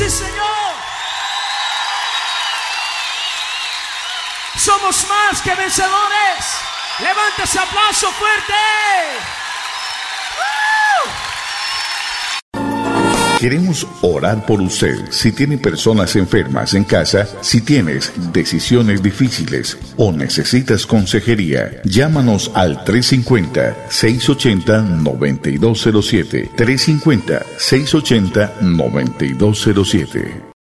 Sí, Señor. Somos más que vencedores. Levanta ese aplauso fuerte. Queremos orar por usted. Si tiene personas enfermas en casa, si tienes decisiones difíciles o necesitas consejería, llámanos al 350-680-9207. 350-680-9207.